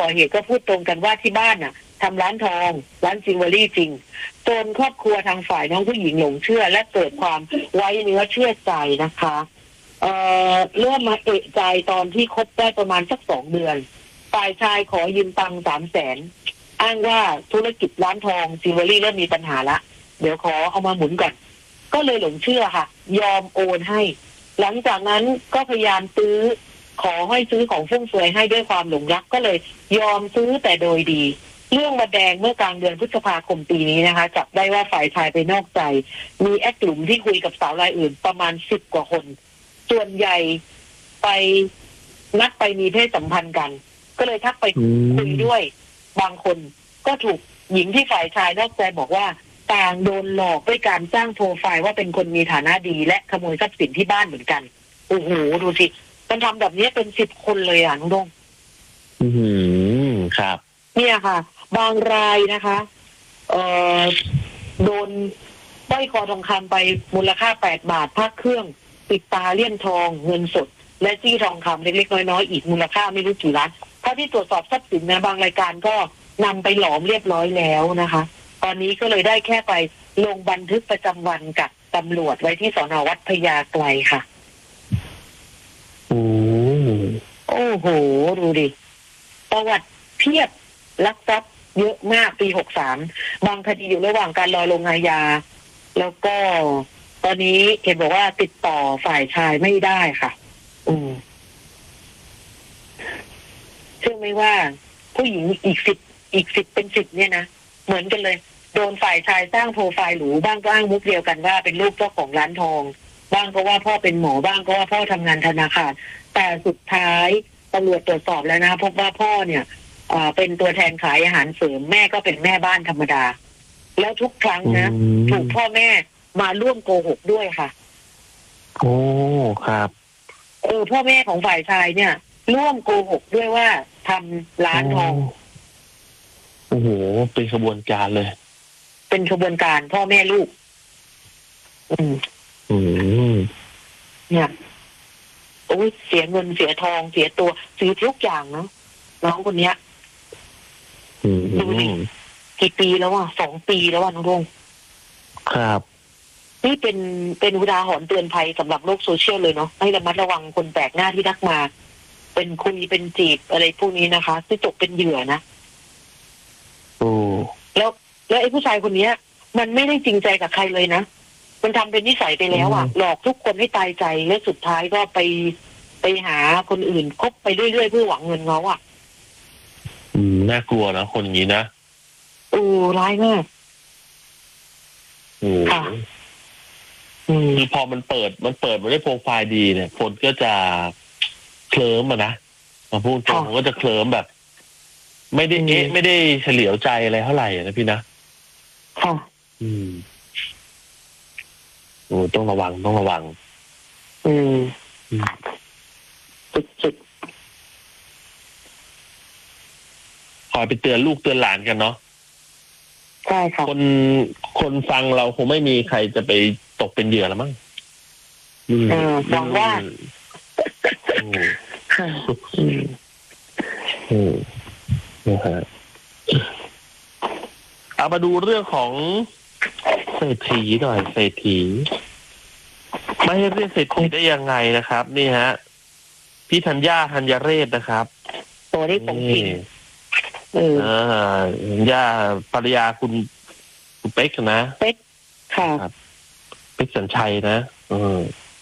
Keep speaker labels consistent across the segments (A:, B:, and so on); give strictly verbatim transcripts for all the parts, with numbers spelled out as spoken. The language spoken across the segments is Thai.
A: ก่อเหตุก็พูดตรงกันว่าที่บ้านน่ะทำร้านทองร้านจิวเวลรี่จริงจนครอบครัวทางฝ่ายน้องผู้หญิงหลงเชื่อและเกิดความไว้เนื้อเชื่อใจนะคะเอ่อเริ่มมาเอะใจตอนที่คบได้ประมาณสักสองเดือนฝ่ายชายขอยืมตังค์สามแสนอ้างว่าธุรกิจร้านทองจิวเวลรี่เริ่มมีปัญหาละเดี๋ยวขอเอามาหมุนก่อนก็เลยหลงเชื่อค่ะยอมโอนให้หลังจากนั้นก็พยายามซื้อขอให้ซื้อของฟุ่มเฟือยให้ด้วยความหลงรักก็เลยยอมซื้อแต่โดยดีเรื่องมาแดงเมื่อกลางเดือนพฤษภาคมปีนี้นะคะจับได้ว่าฝ่ายชายไปนอกใจมีแอดกลุ่มที่คุยกับสาวรายอื่นประมาณสิบกว่าคนส่วนใหญ่ไปนัดไปมีเพศสัมพันธ์กันก็เลยทักไปคุยด้วยบางคนก็ถูกหญิงที่ฝ่ายชายนอกใจบอกว่าต่างโดนหลอกด้วยการสร้างโปรไฟล์ว่าเป็นคนมีฐานะดีและขโมยทรัพย์สินที่บ้านเหมือนกันโอ้โหดูสิมันทำแบบนี้เป็นสิบคนเลยอ่ะน้องดง
B: อืมครับ
A: เนี่ยค่ะบางรายนะคะเอ่อโดนสร้อยคอทองคำไปมูลค่าแปดบาทพระเครื่องปิดตาเลี่ยมทองเงินสดและจี้ทองคำเล็กๆน้อยๆอีกมูลค่าไม่รู้กี่ล้านเท่าที่ตรวจสอบทรัพย์สินนะบางรายการก็นำไปหลอมเรียบร้อยแล้วนะคะตอนนี้ก็เลยได้แค่ไปลงบันทึกประจำวันกับตำรวจไว้ที่สน.วัดพญาไกลค่ะ
B: โอ้
A: โอ้โหดูดิประวัติเพียบลักทรัพย์เยอะมากปีหกสามบางคดีอยู่ระหว่างการรอลงอาญาแล้วก็ตอนนี้เห็นบอกว่าติดต่อฝ่ายชายไม่ได้ค่ะอืมเชื่อไหมว่าผู้หญิงอีกสิบอีกสิบเป็นสิบเนี่ยนะเหมือนกันเลยโดนฝ่ายชายสร้างโปรไฟล์หรูบ้างก็อ้างมุกเดียวกันว่าเป็นลูกเจ้าของร้านทองบ้างก็ว่าพ่อเป็นหมอบ้างก็ว่าพ่อทำงานธนาคารแต่สุดท้ายตำรวจตรวจสอบแล้วนะพบว่าพ่อเนี่ยเป็นตัวแทนขายอาหารเสริมแม่ก็เป็นแม่บ้านธรรมดาแล้วทุกครั้งนะถูกพ่อแม่มาร่วมโกหกด้วยค่ะ
B: โอ้ครับ
A: เออพ่อแม่ของฝ่ายชายเนี่ยร่วมโกหกด้วยว่าทำร้านทอง
B: โอ้โหเป็นขบวนการเลย
A: เป็นขบวนการพ่อแม่ลูกอืม
B: อืม
A: เนี่ยโอ้ยเสียเงินเสียทองเสียตัวเสียทุกอย่างเนาะน้องคนเนี้ยดูดิกี่ปีแล้วอ่ะสองปีแล้วอ่ะน้องดง
B: ครับ
A: นี่เป็นเป็นอุทาหรณ์เตือนภัยสำหรับโลกโซเชียลเลยเนาะให้ระมัดระวังคนแปลกหน้าที่ทักมาเป็นคุยเป็นจีบอะไรพวกนี้นะคะที่ตกเป็นเหยื่อนะ
B: โอ้
A: แล้วแล้วไอ้ผู้ชายคนนี้มันไม่ได้จริงใจกับใครเลยนะมันทำเป็นนิสัยไปแล้วอ่ะหลอกทุกคนให้ตายใจและสุดท้ายก็ไปไปหาคนอื่นคบไปเรื่อยๆเพื่อหวังเงินเขาอ่ะ
B: อืมน่ากลัวนะคนนี้นะ
A: โอ้ร้ายมาก
B: โอ้คือพอมันเปิดมันเปิดมาได้โปรไฟล์ดีเนี่ยคนก็จะเคลิ้มอ่ะนะมาพูดตรงก็จะเคลิ้มแบบไม่ได้เอ๊ะไม่ได้เฉลียวใจอะไรเท่าไหร่นะพี่นะ
A: ค่ะ
B: อืมโอ้ต้องระวังต้องระวัง
A: อืมจุด
B: ๆคอยไปเตือนลูกเตือนหลานกันเนาะ
A: ใช่ค่ะ
B: คนคนฟังเราคงไม่มีใครจะไปตกเป็นเหยื่อแล้วมั้ง
A: อืมหวังว่า
B: ค่ะอืมอืมนะฮะเอามาดูเรื่องของเศรษฐีหน่อยเศรษฐีไม่ให้เรียกเศรษฐีได้ยังไงนะครับนี่ฮะพี่ธัญญาธัญเรศนะครับ
A: ตัวนี้ของจริงเออ
B: ธัญญาภรรยาคุณคุณเป๊กนะ
A: เป๊กค่ะ
B: เป๊กสัญชัยนะเออ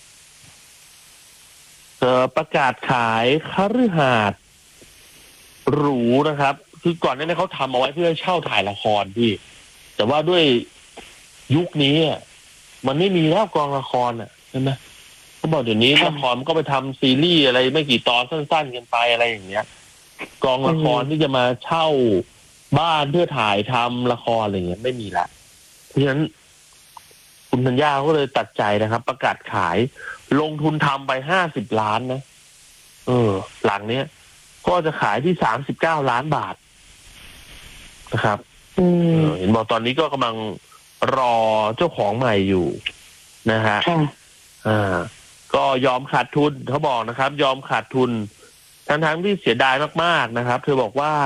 B: เธอประกาศขายคฤหาสน์หรูนะครับคือก่อนหน้านี้เขาทำเอาไว้เพื่อเช่าถ่ายละครพี่แต่ว่าด้วยยุคนี้มันไม่มีแล้วกองละครอ่ะใช่ไหมเขาบอกเดี๋ยวนี้ละครก็ไปทำซีรีส์อะไรไม่กี่ตอนสั้นๆกันไปอะไรอย่างเงี้ยกองละครที่จะมาเช่าบ้านเพื่อถ่ายทำละครอะไรเงี้ยไม่มีละเพราะฉะนั้นคุณธัญญาก็เลยตัดใจนะครับประกาศขายลงทุนทำไปห้าสิบล้านนะเออหลังเนี้ยก็จะขายที่สามสิบเก้าล้านบาทนะครับเห็นบอกตอนนี้ก็กำลังรอเจ้าของใหม่อยู่นะฮะอ่าก็ยอมขาดทุนเขาบอกนะครับยอมขาดทุนทั้งๆที่เสียดายมากๆนะครับเธอบอกว่า